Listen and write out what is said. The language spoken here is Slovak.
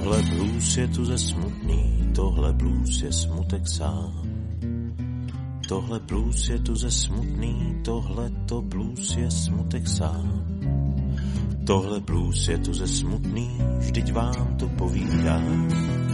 Tohle blues je tu ze smutný, tohle blues je smutek sám. Tohle blues je tu ze smutný, tohle to blues je smutek sám. Tohle blues je tu ze smutný, vždyť vám to povídám.